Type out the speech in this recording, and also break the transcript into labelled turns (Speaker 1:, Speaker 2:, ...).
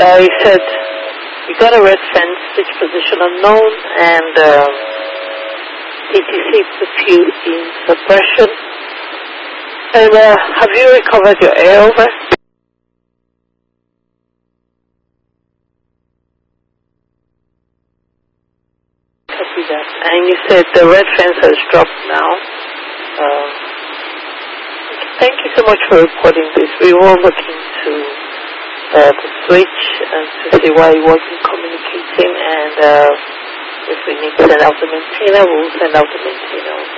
Speaker 1: you said you got a red fence, which position unknown, and TTC put you in suppression. And have you recovered your air over? Copy that. And you said the red fence has dropped now. Thank you so much for reporting this. We were looking to the switch and to see why it wasn't communicating, and if we need to send out the maintainer, we'll send out the maintainer.